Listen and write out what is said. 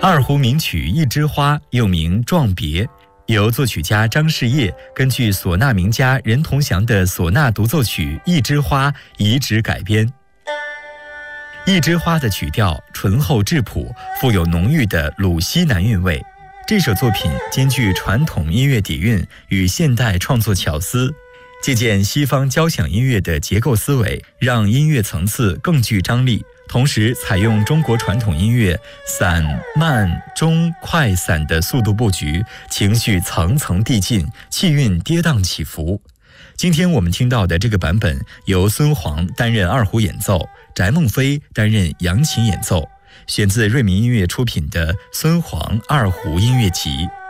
二胡名曲《一枝花》又名《壮别》，由作曲家张世业根据唢呐名家任同祥的唢呐独奏曲《一枝花》移植改编。《一枝花》的曲调醇厚质朴，富有浓郁的鲁西南韵味。这首作品兼具传统音乐底蕴与现代创作巧思，借鉴西方交响音乐的结构思维，让音乐层次更具张力。同时采用中国传统音乐散慢中快散的速度布局，情绪层层递进，气韵跌宕起伏。今天我们听到的这个版本由孙煌担任二胡演奏，翟梦飞担任扬琴演奏，选自瑞民音乐出品的孙煌二胡音乐集。